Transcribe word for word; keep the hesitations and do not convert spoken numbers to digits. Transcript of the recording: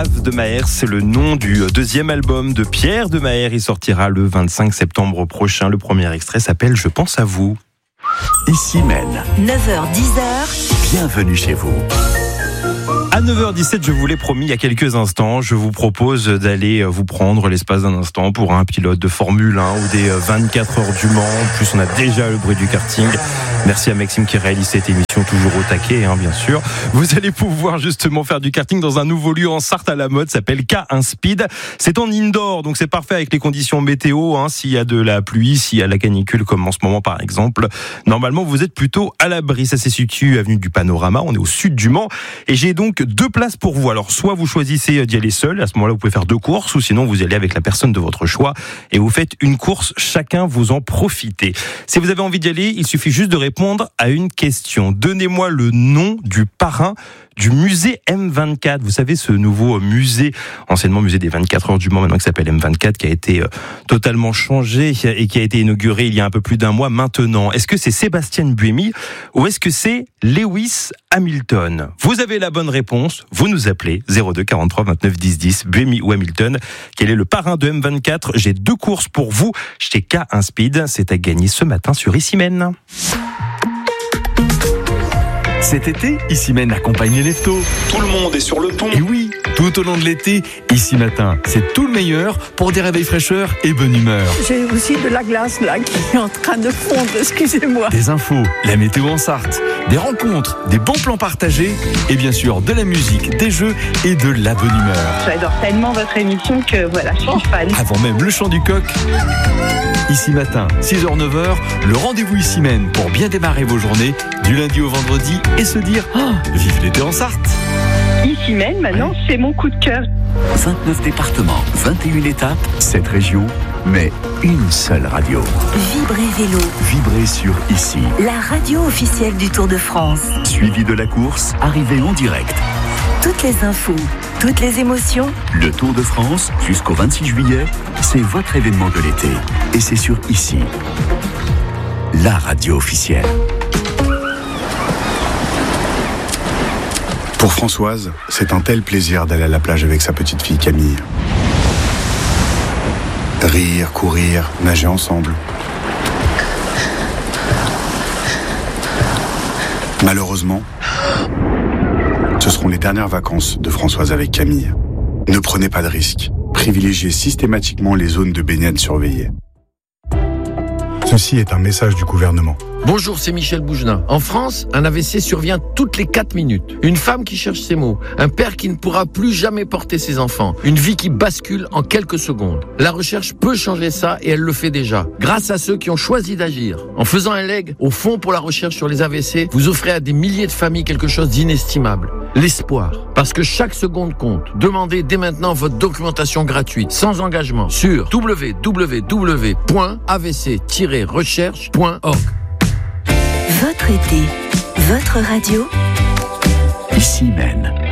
Ave de Maher, c'est le nom du deuxième album de Pierre de Maher. Il sortira le vingt-cinq septembre prochain. Le premier extrait s'appelle « Je pense à vous ». Ici Maine. neuf heures dix. Bienvenue chez vous. À neuf heures dix-sept, je vous l'ai promis il y a quelques instants, je vous propose d'aller vous prendre l'espace d'un instant pour un pilote de Formule un ou des vingt-quatre heures du Mans. En plus, on a déjà le bruit du karting. Merci à Maxime qui réalise cette émission toujours au taquet, hein, bien sûr. Vous allez pouvoir justement faire du karting dans un nouveau lieu en Sarthe à la mode, ça s'appelle K un Speed. C'est en indoor, donc c'est parfait avec les conditions météo, hein, s'il y a de la pluie, s'il y a la canicule comme en ce moment par exemple. Normalement, vous êtes plutôt à l'abri. Ça se situe avenue du Panorama, on est au sud du Mans. Et j'ai donc deux places pour vous. Alors, soit vous choisissez d'y aller seul, à ce moment-là, vous pouvez faire deux courses, ou sinon vous y allez avec la personne de votre choix et vous faites une course, chacun vous en profitez. Si vous avez envie d'y aller, il suffit juste de répondre à une question. Donnez-moi le nom du parrain du musée M vingt-quatre. Vous savez, ce nouveau musée, anciennement musée des vingt-quatre heures du Mans, maintenant qui s'appelle M vingt-quatre, qui a été totalement changé et qui a été inauguré il y a un peu plus d'un mois maintenant. Est-ce que c'est Sébastien Buemi ou est-ce que c'est Lewis Hamilton? Vous avez la bonne réponse, vous nous appelez zéro deux quarante-trois vingt-neuf dix dix, Buemi ou Hamilton. Quel est le parrain de M vingt-quatre? J'ai deux courses pour vous chez K un Speed. C'est à gagner ce matin sur Ici Maine. Cet été, Ici Maine accompagne les leftos. Tout le monde est sur le pont. Et oui, tout au long de l'été, Ici Matin, c'est tout le meilleur pour des réveils fraîcheur et bonne humeur. J'ai aussi de la glace là qui est en train de fondre, excusez-moi. Des infos, la météo en Sarthe, des rencontres, des bons plans partagés et bien sûr de la musique, des jeux et de la bonne humeur. J'adore tellement votre émission que voilà, je suis fan. Avant même le chant du coq. Ici Matin, six heures neuf heures, le rendez-vous Ici Maine pour bien démarrer vos journées du lundi au vendredi et se dire oh, vive l'été en Sarthe. Ici Maine, maintenant, c'est mon coup de cœur. vingt-neuf départements, vingt et une étapes, sept régions, mais une seule radio. Vibrez Vélo, Vibrez sur Ici. la radio officielle du Tour de France. Suivi de la course, arrivée en direct. Toutes les infos, toutes les émotions. Le Tour de France, jusqu'au vingt-six juillet, c'est votre événement de l'été. Et c'est sur Ici, la radio officielle. Pour Françoise, c'est un tel plaisir d'aller à la plage avec sa petite fille Camille. Rire, courir, nager ensemble. Malheureusement, ce seront les dernières vacances de Françoise avec Camille. Ne prenez pas de risques. Privilégiez systématiquement les zones de baignade surveillées. Ceci est un message du gouvernement. Bonjour, c'est Michel Bougenin. En France, un A V C survient toutes les quatre minutes. Une femme qui cherche ses mots, un père qui ne pourra plus jamais porter ses enfants, une vie qui bascule en quelques secondes. La recherche peut changer ça et elle le fait déjà, grâce à ceux qui ont choisi d'agir. En faisant un leg au Fonds pour la recherche sur les A V C, vous offrez à des milliers de familles quelque chose d'inestimable. L'espoir. Parce que chaque seconde compte. Demandez dès maintenant votre documentation gratuite, sans engagement, sur w w w point a v c tiret recherche point org. Votre été, votre radio. Ici Maine.